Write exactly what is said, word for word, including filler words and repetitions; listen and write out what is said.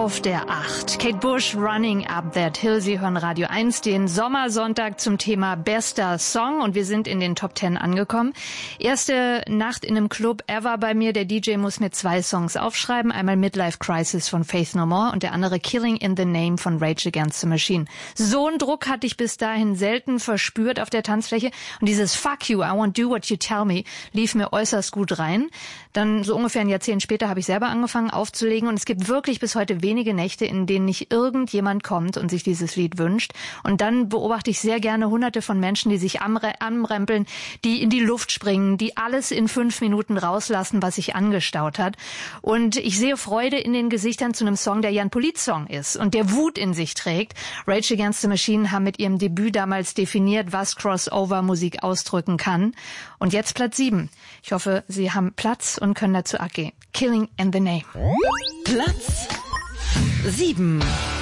auf der acht. Kate Bush, Running Up That Hill. Sie hören Radio eins, den Sommersonntag zum Thema bester Song. Und wir sind in den Top Ten angekommen. Erste Nacht in einem Club ever bei mir. Der D J muss mir zwei Songs aufschreiben. Einmal Midlife Crisis von Faith No More und der andere Killing in the Name von Rage Against the Machine. So einen Druck hatte ich bis dahin selten verspürt auf der Tanzfläche. Und dieses Fuck you, I won't do what you tell me, lief mir äußerst gut rein. Dann so ungefähr ein Jahrzehnt später habe ich selber angefangen aufzulegen. Und es gibt wirklich bis heute wenige Nächte, in denen nicht irgendjemand kommt und sich dieses Lied wünscht. Und dann beobachte ich sehr gerne hunderte von Menschen, die sich anrempeln, die in die Luft springen, die alles in fünf Minuten rauslassen, was sich angestaut hat. Und ich sehe Freude in den Gesichtern zu einem Song, der ja ein Polit-Song ist und der Wut in sich trägt. Rage Against the Machine haben mit ihrem Debüt damals definiert, was Crossover-Musik ausdrücken kann. Und jetzt Platz sieben. Ich hoffe, Sie haben Platz und können dazu abgehen. Killing in the Name. Platz sieben.